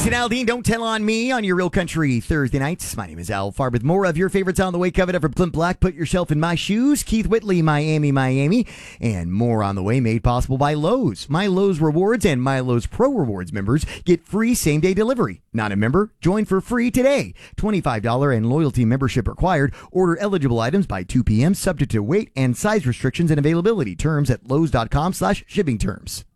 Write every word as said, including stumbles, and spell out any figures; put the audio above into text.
Jason Aldean, Don't Tell on Me on your Real Country Thursday nights. My name is Al Farb with more of your favorites on the way. Covered up from Clint Black, Put Yourself in My Shoes, Keith Whitley, Miami, Miami, and more on the way, made possible by Lowe's. My Lowe's Rewards and My Lowe's Pro Rewards members get free same-day delivery. Not a member? Join for free today. twenty-five dollars and loyalty membership required. Order eligible items by two p.m. subject to weight and size restrictions and availability. Terms at lowes.com slash shipping terms.